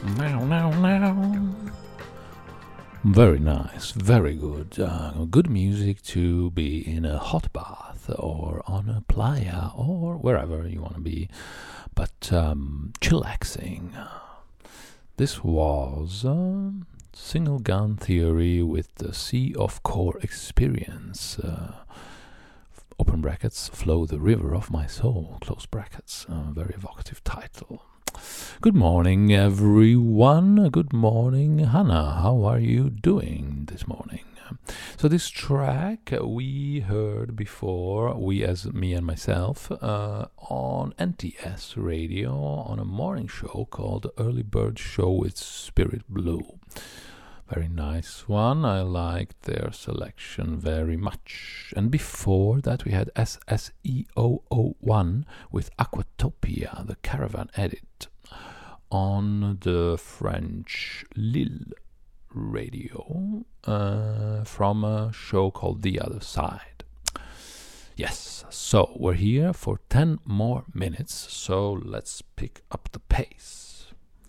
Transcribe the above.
Now, now, now. Very nice, very good. Good music to be in a hot bath or on a playa or wherever you want to be, but chillaxing. This was Single Gun Theory with the Sea of Core Experience. Open brackets, Flow the River of My Soul, close brackets. Very evocative title. Good morning, everyone. Good morning, Hannah. How are you doing this morning? So this track we heard before, we as me and myself, on NTS Radio on a morning show called Early Bird Show with Spirit Blue. Very nice one. I liked their selection very much. And before that we had SSEO01 with Aquatopia, the Caravan edit, on the French Lille radio from a show called The Other Side. Yes, so we're here for 10 more minutes, so let's pick up the pace.